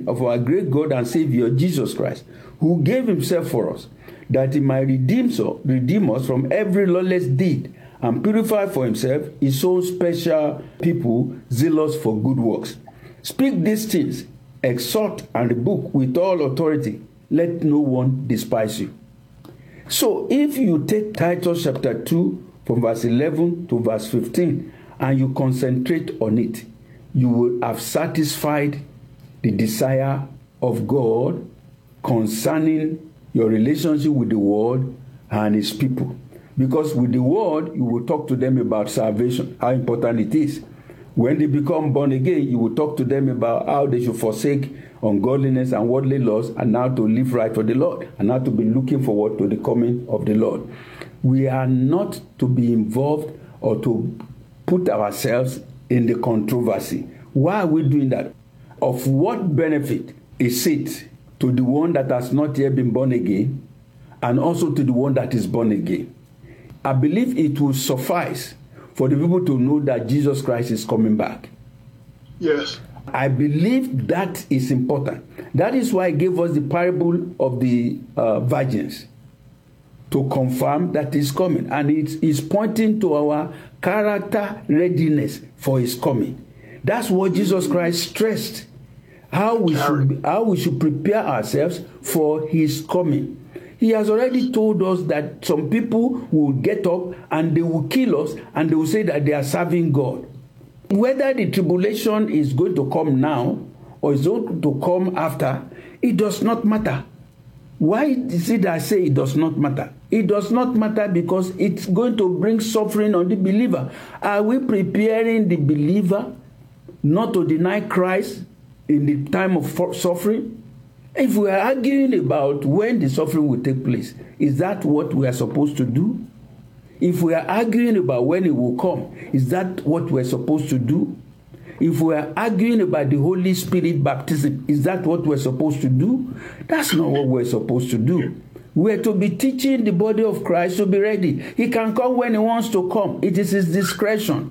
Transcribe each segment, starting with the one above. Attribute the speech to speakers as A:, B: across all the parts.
A: of our great God and Savior, Jesus Christ, who gave himself for us, that he might redeem us from every lawless deed and purify for himself his own special people, zealous for good works. Speak these things, exhort and rebuke with all authority. Let no one despise you. So if you take Titus chapter 2 from verse 11 to verse 15 and you concentrate on it, you will have satisfied the desire of God concerning your relationship with the world and his people. Because with the world, you will talk to them about salvation, how important it is. When they become born again, you will talk to them about how they should forsake ungodliness and worldly lusts and how to live right for the Lord and how to be looking forward to the coming of the Lord. We are not to be involved or to put ourselves in the controversy. Why are we doing that? Of what benefit is it to the one that has not yet been born again and also to the one that is born again? I believe it will suffice for the people to know that Jesus Christ is coming back.
B: Yes.
A: I believe that is important. That is why he gave us the parable of the virgins to confirm that he's coming. And it is pointing to our character readiness for his coming. That's what Jesus Christ stressed. How we should prepare ourselves for his coming. He has already told us that some people will get up and they will kill us and they will say that they are serving God. Whether the tribulation is going to come now or is going to come after, it does not matter. Why is it I say it does not matter? It does not matter because it's going to bring suffering on the believer. Are we preparing the believer not to deny Christ in the time of suffering? If we are arguing about when the suffering will take place, is that what we are supposed to do? If we are arguing about when it will come, is that what we are supposed to do? If we are arguing about the Holy Spirit baptism, is that what we're supposed to do? That's not what we're supposed to do. We're to be teaching the body of Christ to be ready. He can come when he wants to come. It is his discretion.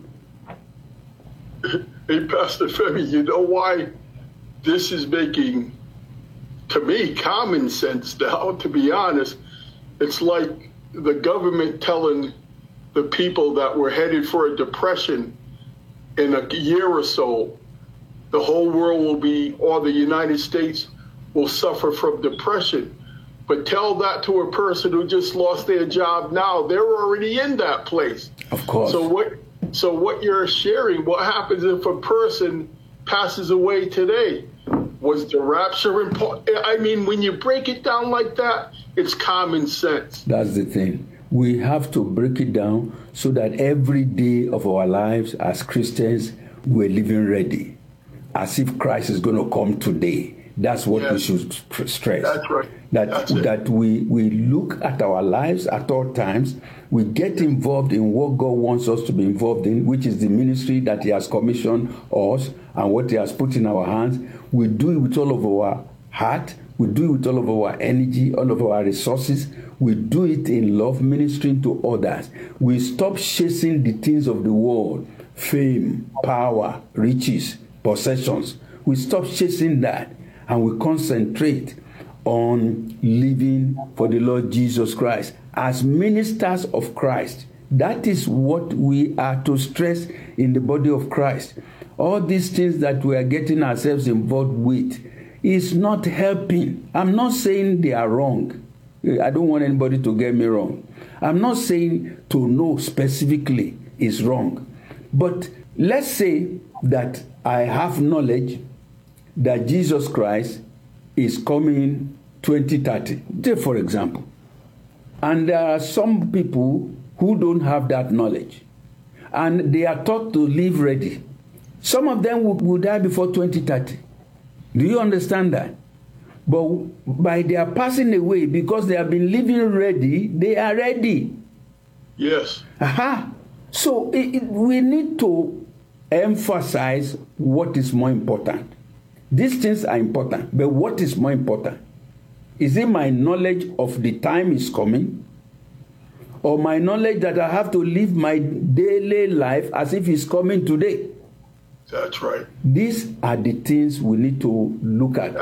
B: Hey, Pastor Femi, you know why this is making, to me, common sense now, to be honest? It's like the government telling the people that we're headed for a depression in a year or so. The whole world will be, or the United States will suffer from depression. But tell that to a person who just lost their job now. They're already in that place.
A: Of course.
B: So what you're sharing, what happens if a person passes away today? Was the rapture important? I mean, when you break it down like that, it's common sense.
A: That's the thing. We have to break it down so that every day of our lives as Christians, we're living ready, as if Christ is going to come today. That's what we should stress.
B: That's right.
A: That we look at our lives at all times. We get involved in what God wants us to be involved in, which is the ministry that he has commissioned us and what he has put in our hands. We do it with all of our heart. We do it with all of our energy, all of our resources. We do it in love, ministering to others. We stop chasing the things of the world, fame, power, riches, possessions. We stop chasing that and we concentrate on living for the Lord Jesus Christ as ministers of Christ. That is what we are to stress in the body of Christ. All these things that we are getting ourselves involved with is not helping. I'm not saying they are wrong. I don't want anybody to get me wrong. I'm not saying to know specifically is wrong. But let's say that I have knowledge that Jesus Christ is coming 2030, take for example. And there are some people who don't have that knowledge. And they are taught to live ready. Some of them will die before 2030. Do you understand that? But by their passing away, because they have been living ready, they are ready.
B: Yes.
A: So we need to emphasize what is more important. These things are important, but what is more important? Is it my knowledge of the time is coming? Or my knowledge that I have to live my daily life as if it's coming today?
B: That's right.
A: These are the things we need to look at.